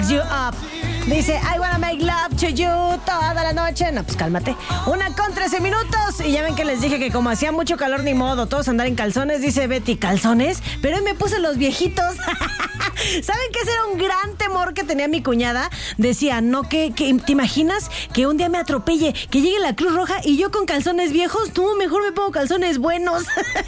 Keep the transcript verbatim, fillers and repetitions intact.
Wakes You Up. Dice, I wanna make love to you toda la noche. No, pues cálmate. Una con trece minutos. Y ya ven que les dije que como hacía mucho calor, ni modo, todos andar en calzones. Dice Betty, ¿calzones? Pero hoy me puse los viejitos. ¿Saben qué? Ese era un gran temor que tenía mi cuñada. Decía, no, que, que ¿te imaginas que un día me atropelle, que llegue la Cruz Roja y yo con calzones viejos? Tú, mejor me pongo calzones buenos.